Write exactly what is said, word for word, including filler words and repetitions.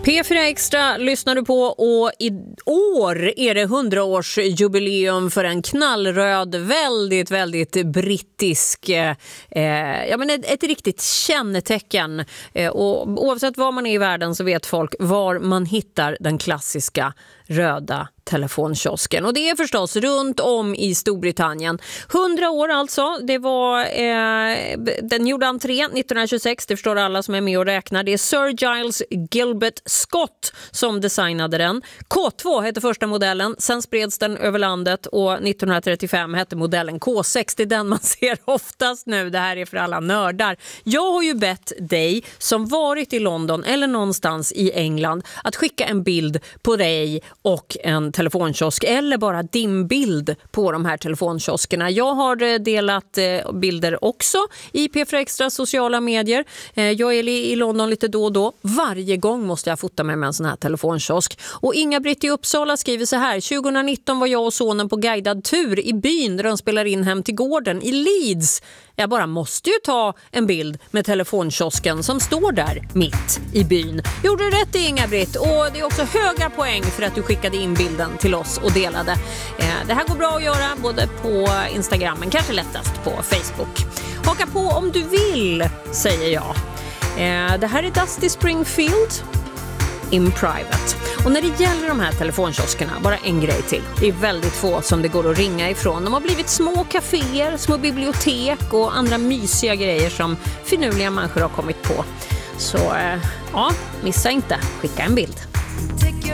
P fyra Extra lyssnar du på och i år är det hundraårsjubileum för en knallröd, väldigt, väldigt brittisk, eh, ja men ett, ett riktigt kännetecken. Eh, och oavsett var man är i världen så vet folk var man hittar den klassiska röda telefonkiosken. Och det är förstås runt om i Storbritannien. hundra år alltså. Det var, eh, den gjorde entré nittonhundratjugosex. Det förstår alla som är med och räknar. Det är Sir Giles Gilbert Scott som designade den. K två hette första modellen. Sen spreds den över landet och nittonhundratrettiofem hette modellen K sex. Det är den man ser oftast nu. Det här är för alla nördar. Jag har ju bett dig som varit i London eller någonstans i England att skicka en bild på dig och en telefonkiosk eller bara din bild på de här telefonkioskerna. Jag har delat bilder också i P fyra Extra sociala medier. Jag är i London lite då och då. Varje gång måste jag fota med mig en sån här telefonkiosk. Och Inga-Britt i Uppsala skriver så här: tjugonitton var jag och sonen på guidad tur i byn där de spelar in Hem till gården i Leeds. Jag bara måste ju ta en bild med telefonkiosken som står där mitt i byn. Gjorde du rätt, Inga-Britt, och det är också höga poäng för att du skickade in bilden till oss och delade. Eh, det här går bra att göra både på Instagram men kanske lättast på Facebook. Haka på om du vill, säger jag. Eh, det här är Dusty Springfield in Private. Och när det gäller de här telefonkioskerna, bara en grej till. Det är väldigt få som det går att ringa ifrån. De har blivit små kaféer, små bibliotek och andra mysiga grejer som finurliga människor har kommit på. Så eh, ja, missa inte. Skicka en bild.